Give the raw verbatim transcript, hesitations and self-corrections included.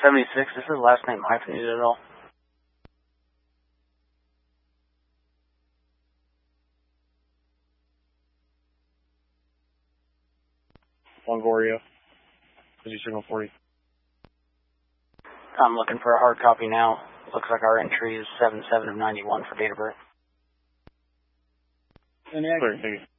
seventy-six, is his last name hyphenated at all? Longoria. Busy signal forty. I'm looking for a hard copy now. Looks like our entry is seven seven of ninety-one for date of birth. Clear, thank you.